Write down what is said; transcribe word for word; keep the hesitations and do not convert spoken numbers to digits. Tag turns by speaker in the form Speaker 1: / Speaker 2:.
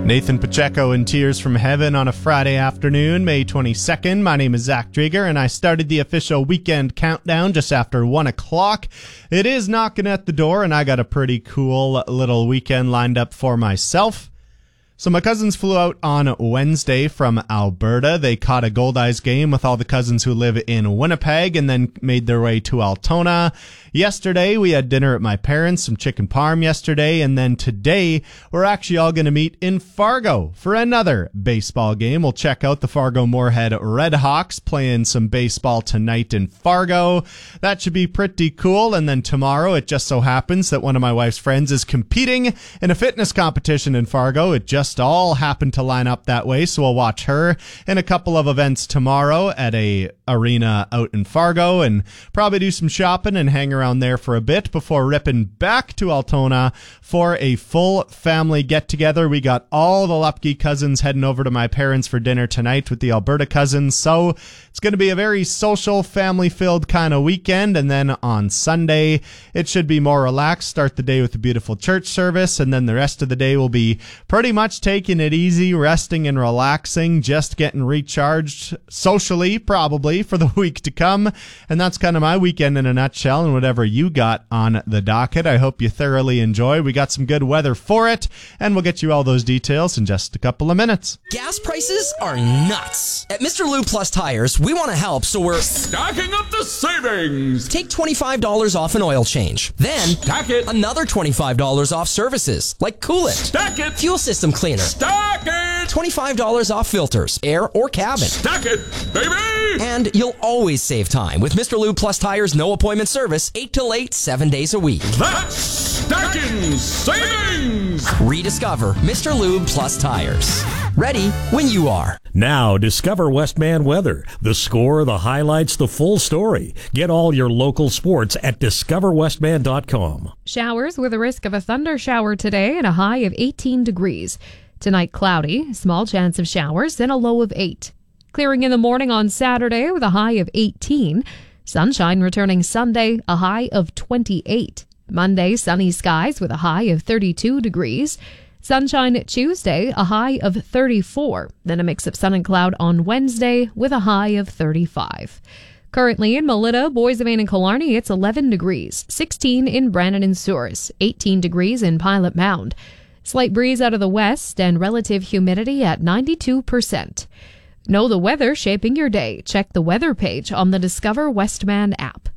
Speaker 1: Nathan Pacheco in Tears from Heaven on a Friday afternoon, May twenty-second. My name is Zach Drieger, and I started the official weekend countdown just after one o'clock. It is knocking at the door, and I got a pretty cool little weekend lined up for myself. So my cousins flew out on Wednesday from Alberta. They caught a Goldeyes game with all the cousins who live in Winnipeg and then made their way to Altona. Yesterday, we had dinner at my parents', some chicken parm yesterday, and then today, we're actually all going to meet in Fargo for another baseball game. We'll check out the Fargo Moorhead Redhawks playing some baseball tonight in Fargo. That should be pretty cool. And then tomorrow, it just so happens that one of my wife's friends is competing in a fitness competition in Fargo. It just all happened to line up that way, so we'll watch her in a couple of events tomorrow at a arena out in Fargo and probably do some shopping and hang around there for a bit before ripping back to Altona for a full family get-together. We got all the Lupke cousins heading over to my parents for dinner tonight with the Alberta cousins, so it's going to be a very social, family-filled kind of weekend. And then on Sunday, it should be more relaxed. Start the day with a beautiful church service, and then the rest of the day will be pretty much taking it easy, resting and relaxing, just getting recharged socially, probably, for the week to come. And that's kind of my weekend in a nutshell, and whatever you got on the docket, I hope you thoroughly enjoy. We got some good weather for it, and we'll get you all those details in just a couple of minutes.
Speaker 2: Gas prices are nuts. At Mister Lube Plus Tires, we want to help, so we're
Speaker 3: stacking up the savings.
Speaker 2: Take twenty-five dollars off an oil change. Then,
Speaker 3: stack it.
Speaker 2: Another twenty-five dollars off services, like coolant.
Speaker 3: Stack it.
Speaker 2: Fuel system cleaner.
Speaker 3: Stack it.
Speaker 2: twenty-five dollars off filters, air or cabin.
Speaker 3: Stack it, baby.
Speaker 2: And you'll always save time with Mister Lube Plus Tires no appointment service, eight till eight, seven days a week.
Speaker 3: That's stacking savings.
Speaker 2: Rediscover Mister Lube Plus Tires. Ready when you are.
Speaker 4: Now, discover Westman Weather. The score, the highlights, the full story. Get all your local sports at discover westman dot com.
Speaker 5: Showers with a risk of a thunder shower today and a high of eighteen degrees. Tonight, cloudy, small chance of showers, and a low of eight. Clearing in the morning on Saturday with a high of eighteen. Sunshine returning Sunday, a high of twenty-eight. Monday, sunny skies with a high of thirty-two degrees. Sunshine Tuesday, a high of thirty-four. Then a mix of sun and cloud on Wednesday with a high of thirty-five. Currently in Melita, Boissevain, and Killarney, it's eleven degrees. sixteen in Brandon and Souris. eighteen degrees in Pilot Mound. Slight breeze out of the west and relative humidity at ninety-two percent. Know the weather shaping your day. Check the weather page on the Discover Westman app.